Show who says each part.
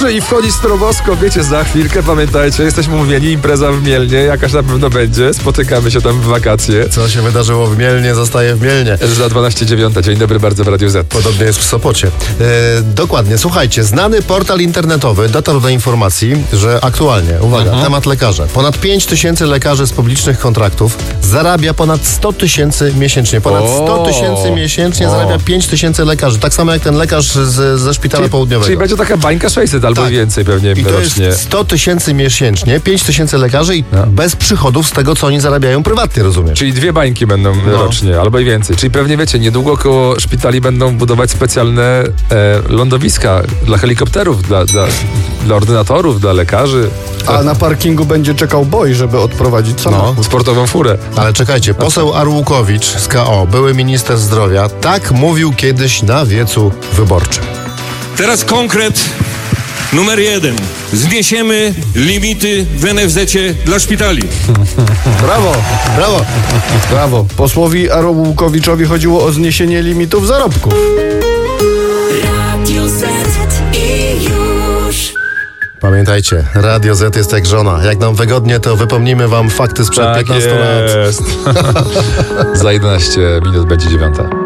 Speaker 1: Dobrze, i wchodzi stroboskop, wiecie, za chwilkę, pamiętajcie, jesteśmy umówieni, impreza w Mielnie, jakaś na pewno będzie, spotykamy się tam w wakacje.
Speaker 2: Co się wydarzyło w Mielnie, zostaje w Mielnie.
Speaker 1: Za 12:09. Dzień dobry bardzo w Radiu Z.
Speaker 2: Podobnie jest w Sopocie. Dokładnie, słuchajcie, znany portal internetowy dotarł do informacji, że aktualnie, uwaga, temat lekarza. Ponad 5 tysięcy lekarzy z publicznych kontraktów zarabia ponad 100 tysięcy miesięcznie. Ponad 100 tysięcy miesięcznie zarabia 5 tysięcy lekarzy. Tak samo jak ten lekarz ze szpitala południowego.
Speaker 1: Czyli będzie taka bańka 600 albo więcej pewnie
Speaker 2: I to
Speaker 1: rocznie.
Speaker 2: jest 100 tysięcy miesięcznie, 5 tysięcy lekarzy i bez przychodów z tego, co oni zarabiają prywatnie, rozumiesz?
Speaker 1: Czyli 2 bańki będą rocznie, albo i więcej. Czyli pewnie wiecie, niedługo koło szpitali będą budować specjalne lądowiska dla helikopterów, dla ordynatorów, dla lekarzy.
Speaker 3: A na parkingu będzie czekał boj, żeby odprowadzić samochód.
Speaker 1: Sportową furę.
Speaker 2: Ale czekajcie, poseł Arłukowicz z KO, były minister zdrowia, tak mówił kiedyś na wiecu wyborczym.
Speaker 4: Teraz konkret numer 1. Zniesiemy limity w NFZ-cie dla szpitali.
Speaker 3: Brawo,
Speaker 2: Brawo!
Speaker 3: brawo. Posłowi Arłukowiczowi chodziło o zniesienie limitów zarobków.
Speaker 5: Radio Z i już.
Speaker 2: Pamiętajcie, Radio Z jest jak żona. Jak nam wygodnie, to wypomnimy wam fakty sprzed 15 lat.
Speaker 1: Za 11 minut będzie 9.